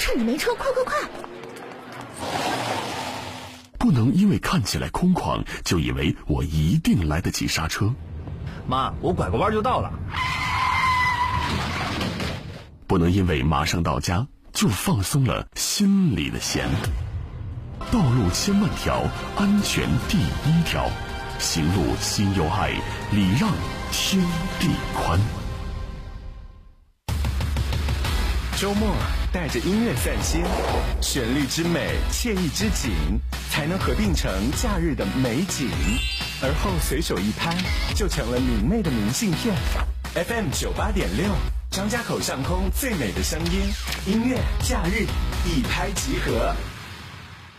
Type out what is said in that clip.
趁你没车，快快快！ 不能因为看起来空旷就以为我一定来得及刹车。 妈，我拐个弯就到了。 不能因为马上到家就放松了心里的弦。道路千万条，安全第一条。行路心有爱，礼让天地宽。 周末带着音乐散心，旋律之美，惬意之景，才能合并成假日的美景。而后随手一拍，就成了明媚的明信片。FM 98.6，张家口上空最美的声音，音乐假日一拍即合。